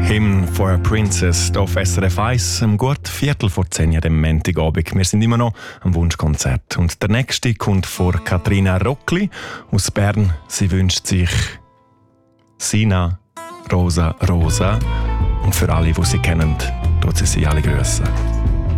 Hymn for a Princess auf SRF 1 um gut 9:15 am Montagabend. Wir sind immer noch am Wunschkonzert. Und der nächste kommt vor Katrina Rockli aus Bern. Sie wünscht sich Sina Rosa Rosa. Und für alle, die sie kennen, tut sie alle grüßen.